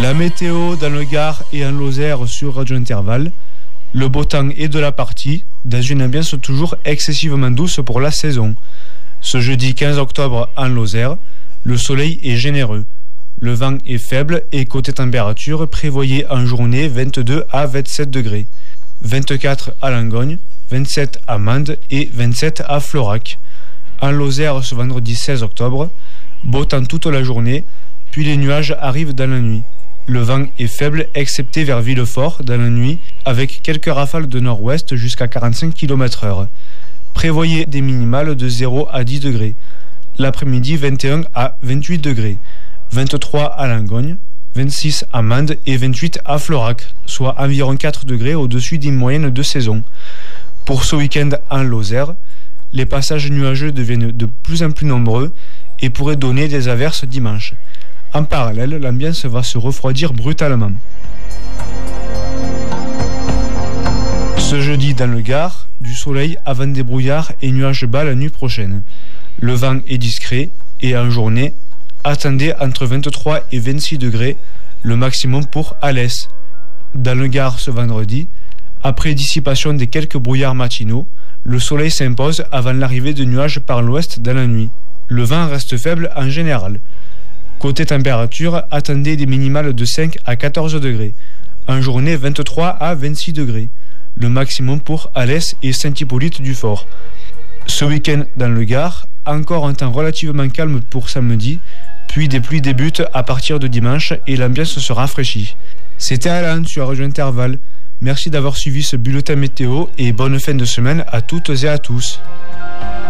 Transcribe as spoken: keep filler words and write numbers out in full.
La météo dans le Gard et en Lozère sur Radio Intervalle. Le beau temps est de la partie, dans une ambiance toujours excessivement douce pour la saison. Ce jeudi quinze octobre en Lozère, le soleil est généreux. Le vent est faible et côté température, prévoyez en journée vingt-deux à vingt-sept degrés. vingt-quatre à Langogne, vingt-sept à Mende et vingt-sept à Florac. En Lozère ce vendredi seize octobre, beau temps toute la journée, puis les nuages arrivent dans la nuit. Le vent est faible excepté vers Villefort dans la nuit avec quelques rafales de nord-ouest jusqu'à quarante-cinq kilomètres heure. Prévoyez des minimales de zéro à dix degrés. L'après-midi vingt et un à vingt-huit degrés. vingt-trois à Langogne, vingt-six à Mende et vingt-huit à Florac, soit environ quatre degrés au-dessus d'une moyenne de saison. Pour ce week-end en Lozère, les passages nuageux deviennent de plus en plus nombreux et pourraient donner des averses dimanche. En parallèle, l'ambiance va se refroidir brutalement. Ce jeudi dans le Gard, du soleil avant des brouillards et nuages bas la nuit prochaine. Le vent est discret et en journée, attendez entre vingt-trois et vingt-six degrés, le maximum pour Alès. Dans le Gard ce vendredi, après dissipation des quelques brouillards matinaux, le soleil s'impose avant l'arrivée de nuages par l'ouest dans la nuit. Le vent reste faible en général. Côté température, attendez des minimales de cinq à quatorze degrés. En journée, vingt-trois à vingt-six degrés. Le maximum pour Alès et Saint-Hippolyte-du-Fort. Ce week-end dans le Gard, encore un temps relativement calme pour samedi, puis des pluies débutent à partir de dimanche et l'ambiance se rafraîchit. C'était Alan sur Radio Intervalle. Merci d'avoir suivi ce bulletin météo et bonne fin de semaine à toutes et à tous.